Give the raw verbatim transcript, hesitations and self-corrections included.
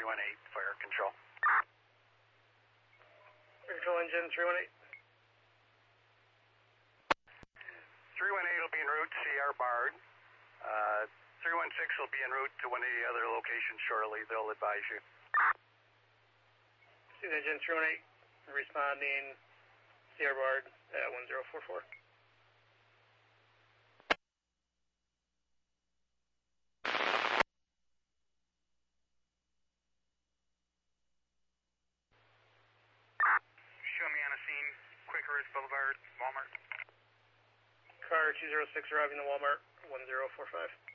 one eight, fire control. Fire control engine, three one eight. three one eight will be en route to C R Bard. Uh, three one six will be en route to one of the other locations shortly. They'll advise you. Student engine, three one eight, responding C R Bard at one zero four four. Show me on a scene, Quaker Ridge Boulevard, Walmart. Car two zero six arriving to Walmart, one zero four five.